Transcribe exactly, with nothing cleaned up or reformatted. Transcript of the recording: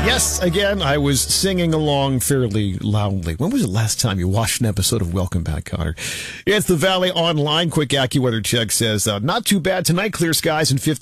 Yes, again, I was singing along fairly loudly. When was the last time you watched an episode of Welcome Back, Connor? It's the Valley Online. Quick AccuWeather check says, uh, not too bad tonight. Clear skies and fifty